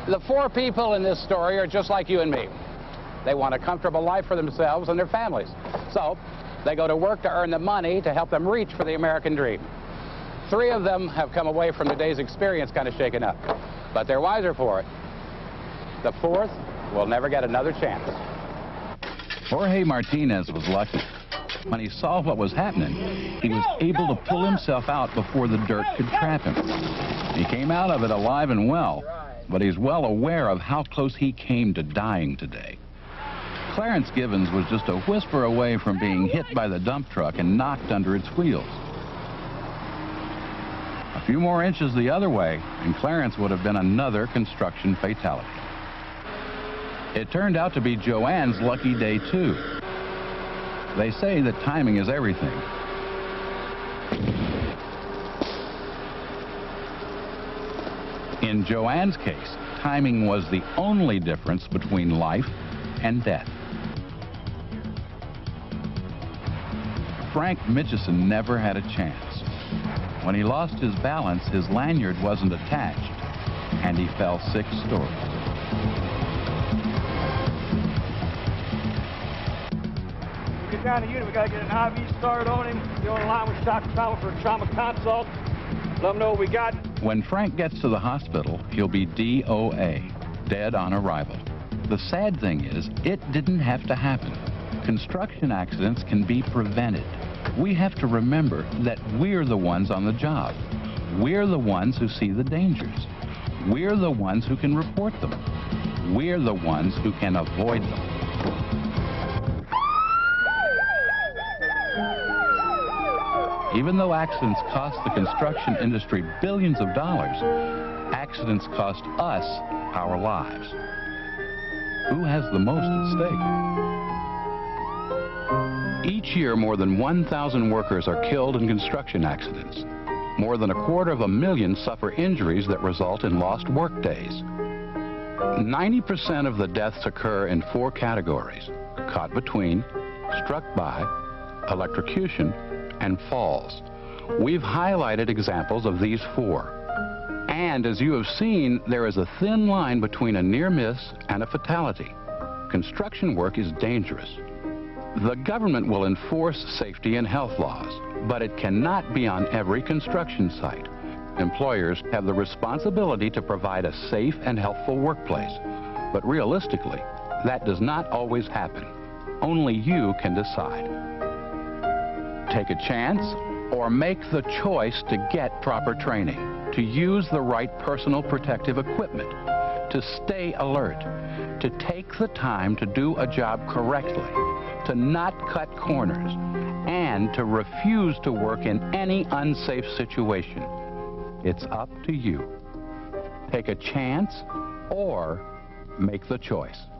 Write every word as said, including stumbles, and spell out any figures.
The four people in this story are just like you and me. They want a comfortable life for themselves and their families. So they go to work to earn the money to help them reach for the American dream. Three of them have come away from the day's experience kind of shaken up, but they're wiser for it. The fourth will never get another chance. Jorge Martinez was lucky. When he saw what was happening, he was able to pull himself out before the dirt could trap him. He came out of it alive and well, but he's well aware of how close he came to dying today. Clarence Givens was just a whisper away from being hit by the dump truck and knocked under its wheels. A few more inches the other way, and Clarence would have been another construction fatality. It turned out to be Joanne's lucky day, too. They say that timing is everything. In Joanne's case, timing was the only difference between life and death. Frank Mitchison never had a chance. When he lost his balance, his lanyard wasn't attached, and he fell six stories. Get down to unit, we gotta get an I V started on him. Go on the line with shock trauma for a trauma consult. Let them know what we got. When Frank gets to the hospital, he'll be D O A, dead on arrival. The sad thing is, it didn't have to happen. Construction accidents can be prevented. We have to remember that we're the ones on the job. We're the ones who see the dangers. We're the ones who can report them. We're the ones who can avoid them. Even though accidents cost the construction industry billions of dollars, accidents cost us our lives. Who has the most at stake? Each year, more than one thousand workers are killed in construction accidents. More than a quarter of a million suffer injuries that result in lost work days. ninety percent of the deaths occur in four categories: caught between, struck by, electrocution, and falls. We've highlighted examples of these four. And as you have seen, there is a thin line between a near miss and a fatality. Construction work is dangerous. The government will enforce safety and health laws, but it cannot be on every construction site. Employers have the responsibility to provide a safe and healthful workplace, but realistically, that does not always happen. Only you can decide. Take a chance or make the choice to get proper training, to use the right personal protective equipment, to stay alert, to take the time to do a job correctly, to not cut corners, and to refuse to work in any unsafe situation. It's up to you. Take a chance or make the choice.